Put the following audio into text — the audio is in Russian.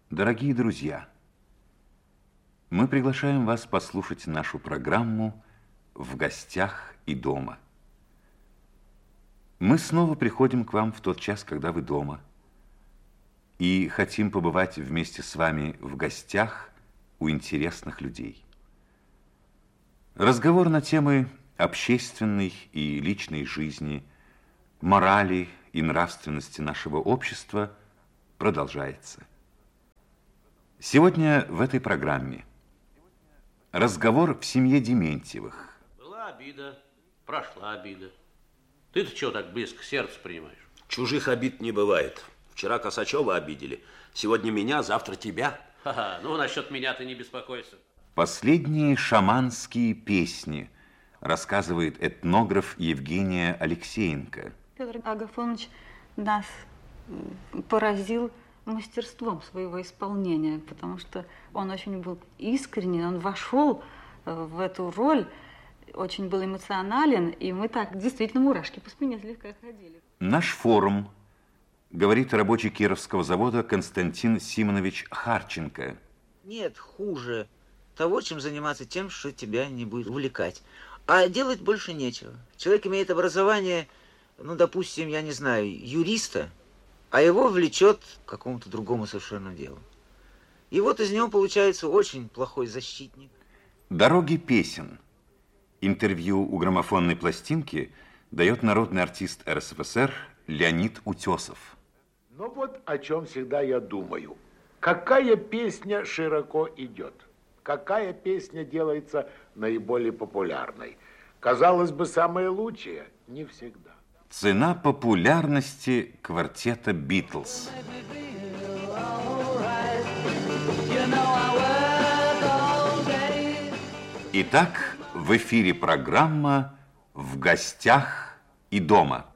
Дорогие друзья, мы приглашаем вас послушать нашу программу «В гостях и дома». Мы снова приходим к вам в тот час, когда вы дома, и хотим побывать вместе с вами в гостях у интересных людей. Разговор на темы общественной и личной жизни, морали и нравственности нашего общества продолжается. Сегодня в этой программе разговор в семье Дементьевых. Была обида, прошла обида. Ты-то чего так близко к сердцу принимаешь? Чужих обид не бывает. Вчера Косачева обидели, сегодня меня, завтра тебя. Ха-ха, ну насчет меня ты не беспокойся. Последние шаманские песни, рассказывает этнограф Евгения Алексеенко. Петр Агафонович нас поразил мастерством своего исполнения, потому что он очень был искренен, он вошел в эту роль, очень был эмоционален, и мы так действительно мурашки по спине слегка ходили. Наш форум, говорит рабочий Кировского завода Константин Симонович Харченко. Нет хуже того, чем заниматься тем, что тебя не будет увлекать. А делать больше нечего. Человек имеет образование, ну, допустим, я не знаю, юриста, а его влечет к какому-то другому совершенно делу. И вот из него получается очень плохой защитник. Дороги песен. Интервью у граммофонной пластинки дает народный артист РСФСР Леонид Утесов. Ну вот о чем всегда я думаю. Какая песня широко идет? Какая песня делается наиболее популярной? Казалось бы, самое лучшее не всегда. Цена популярности квартета «Битлз». Итак, в эфире программа «В гостях и дома».